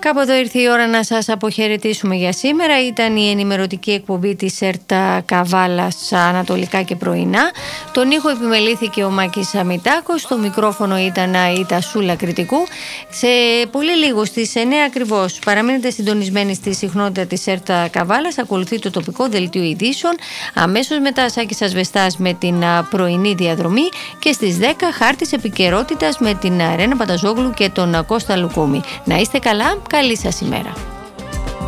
Κάπου εδώ ήρθε η ώρα να σας αποχαιρετήσουμε για σήμερα. Ήταν η ενημερωτική εκπομπή της ΕΡΤΑ Καβάλας ανατολικά και πρωινά. Τον ήχο επιμελήθηκε ο Μάκης Αμιτάκος. Στο μικρόφωνο ήταν η Τασούλα Κρητικού. Σε πολύ λίγο στις 9 ακριβώς παραμείνετε συντονισμένοι στη συχνότητα της ΕΡΤΑ Καβάλας. Ακολουθεί το τοπικό δελτίο ειδήσεων. Αμέσως μετά Σάκης Ασβεστάς με την πρωινή διαδρομή. Και στις 10 χάρτης επικαιρότητας με την Ρένα Πανταζόγλου και τον Κώστα Λουκούμη. Να είστε καλά. Καλή σας ημέρα.